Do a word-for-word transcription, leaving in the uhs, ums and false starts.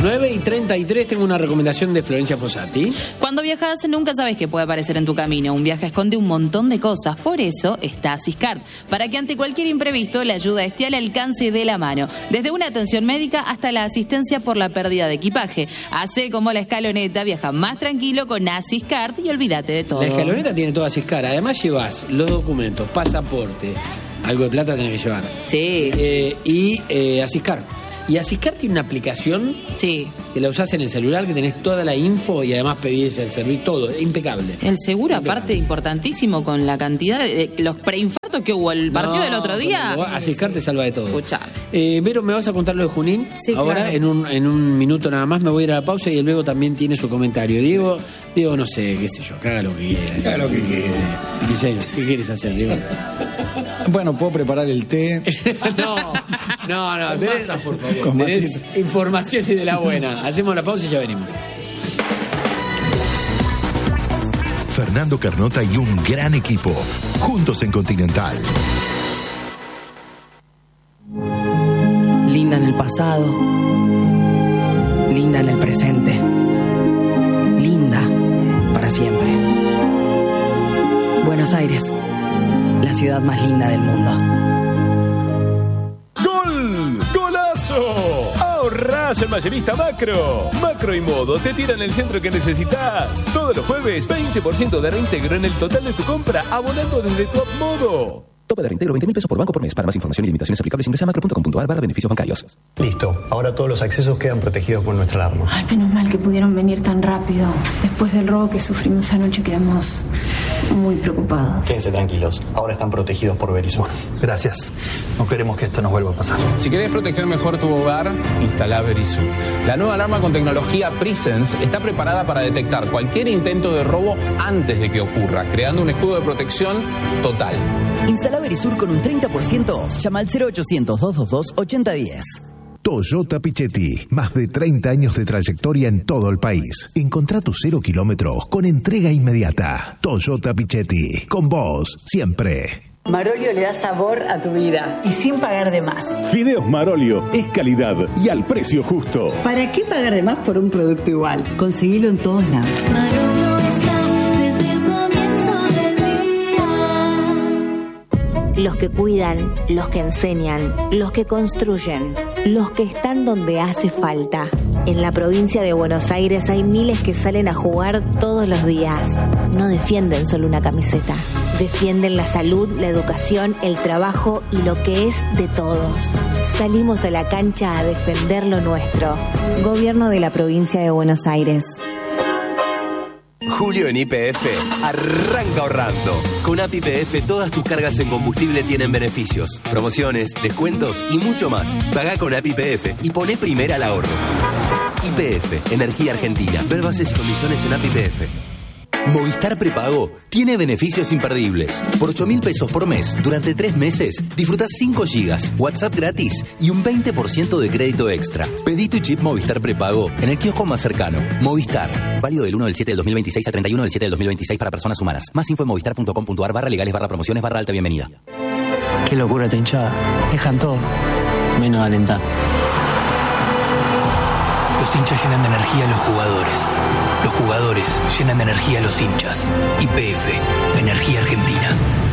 nueve y treinta y tres, tengo una recomendación de Florencia Fossati. Cuando viajas, nunca sabes qué puede aparecer en tu camino. Un viaje esconde un montón de cosas. Por eso está Asiscard, para que ante cualquier imprevisto la ayuda esté al alcance de la mano. Desde una atención médica hasta la asistencia por la pérdida de equipaje. Hace como la escaloneta, viaja más tranquilo con Asiscard y olvídate de todo. La escaloneta tiene todo Asiscard. Además llevas los documentos, pasaporte, algo de plata tenés que llevar. Sí. Eh, y eh, Asiscard. Y Asiscard tiene una aplicación sí. que la usás en el celular, que tenés toda la info y además pedís el servicio, todo, impecable. El seguro, impecable. Aparte, importantísimo con la cantidad de, de los preinfartos que hubo el partido no, del otro día. Asiscard te salva de todo. Escuchá. Eh, Vero, ¿me vas a contar lo de Junín? Sí, ahora, claro. en un, en un minuto nada más me voy a ir a la pausa y el Bego también tiene su comentario. Diego, Diego, no sé, qué sé yo, que haga lo que quiera. Haga lo que quiera. Diseño, ¿qué quieres hacer, Diego? Bueno, puedo preparar el té. no, no, no, tenés, por favor. tenés informaciones de la buena. Hacemos la pausa y ya venimos. Fernando Carnota y un gran equipo, juntos en Continental. Linda en el pasado, linda en el presente, linda para siempre. Buenos Aires, la ciudad más linda del mundo. ¡Gol! ¡Golazo! Ahorrás en Mayorista Macro. Macro y Modo te tiran el centro que necesitas. Todos los jueves, veinte por ciento de reintegro en el total de tu compra, abonando desde tu Modo. Tope de reintegro veinte mil pesos por banco por mes. Para más información y limitaciones aplicables ingresa a macro punto com punto a r barra beneficios bancarios. Listo, ahora todos los accesos quedan protegidos con nuestra alarma. Ay, menos mal que pudieron venir tan rápido. Después del robo que sufrimos anoche quedamos muy preocupados. Quédense tranquilos, ahora están protegidos por Verisur. Gracias, no queremos que esto nos vuelva a pasar. Si querés proteger mejor tu hogar, instala Verisur. La nueva alarma con tecnología Presence está preparada para detectar cualquier intento de robo antes de que ocurra, creando un escudo de protección total. Instala Verisur con un treinta por ciento off. Llama al cero ochocientos, doscientos veintidós, ochenta diez. Toyota Pichetti, más de treinta años de trayectoria en todo el país. Encontrá tu cero kilómetros con entrega inmediata. Toyota Pichetti, con vos siempre. Marolio le da sabor a tu vida y sin pagar de más. Fideos Marolio es calidad y al precio justo. ¿Para qué pagar de más por un producto igual? Conseguilo en todos lados. Marolio está desde el comienzo del día. Los que cuidan, los que enseñan, los que construyen, los que están donde hace falta. En la provincia de Buenos Aires hay miles que salen a jugar todos los días. No defienden solo una camiseta. Defienden la salud, la educación, el trabajo y lo que es de todos. Salimos a la cancha a defender lo nuestro. Gobierno de la provincia de Buenos Aires. Julio en Y P F arranca ahorrando. Con A P I P F todas tus cargas en combustible tienen beneficios, promociones, descuentos y mucho más. Pagá con A P I P F y poné primera al ahorro. Y P F, Energía Argentina. Ver bases y condiciones en A P I P F. Movistar Prepago tiene beneficios imperdibles. Por ocho mil pesos por mes, durante tres meses, disfrutás cinco gigas, WhatsApp gratis y un veinte por ciento de crédito extra. Pedí tu chip Movistar Prepago en el kiosco más cercano. Movistar. Válido del uno del siete del dos mil veintiséis al treinta y uno del siete del dos mil veintiséis para personas humanas. Más info en movistar punto com punto a r barra legales barra promociones barra alta bienvenida. Qué locura esta hinchada. Dejan todo, menos alentar. Los hinchas llenan de energía a los jugadores. Los jugadores llenan de energía a los hinchas. Y P F, Energía Argentina.